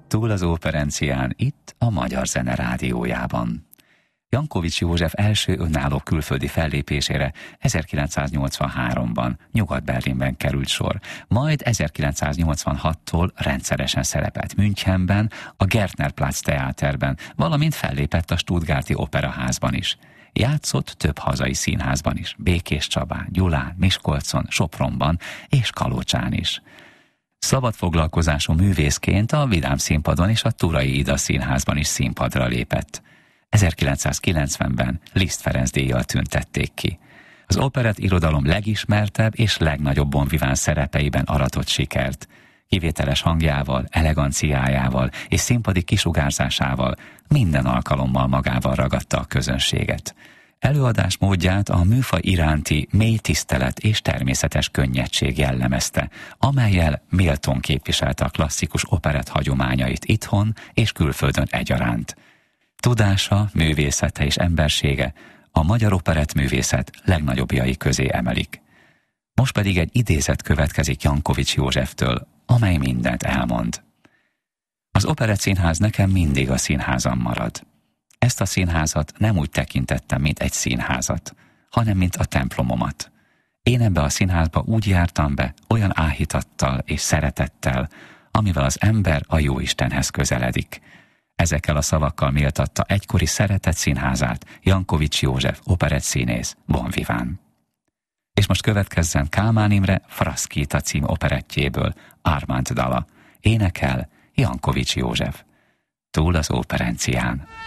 Túl az operencián, itt a Magyar Zene Rádiójában. Jankovics József első önálló külföldi fellépésére 1983-ban Nyugat-Berlinben került sor, majd 1986-tól rendszeresen szerepelt Münchenben, a Gärtnerplatz teáterben, valamint fellépett a Stuttgarti Operaházban is. Játszott több hazai színházban is, Békéscsabán, Gyulán, Miskolcon, Sopronban és Kalócsán is. Szabadfoglalkozású művészként a Vidám Színpadon és a Turai Ida Színházban is színpadra lépett. 1990-ben Liszt Ferenc díjjal tüntették ki. Az operett irodalom legismertebb és legnagyobb bonviván szerepeiben aratott sikert. Kivételes hangjával, eleganciájával és színpadi kisugárzásával minden alkalommal magával ragadta a közönséget. Előadás módját a műfaj iránti mély tisztelet és természetes könnyedség jellemezte, amellyel méltón képviselte a klasszikus operett hagyományait itthon és külföldön egyaránt. Tudása, művészete és embersége a magyar operettművészet legnagyobbjai közé emelik. Most pedig egy idézet következik Jankovics Józseftől, amely mindent elmond. Az Operettszínház nekem mindig a színházam marad. Ezt a színházat nem úgy tekintettem, mint egy színházat, hanem mint a templomomat. Én ebbe a színházba úgy jártam be, olyan áhítattal és szeretettel, amivel az ember a Jóistenhez közeledik. Ezekkel a szavakkal méltatta egykori szeretett színházát Jankovics József operettszínész bonviván. És most következzen Kálmán Imre Fraszkita című operettjéből Armand dala. Énekel Jankovics József. Túl az operencián.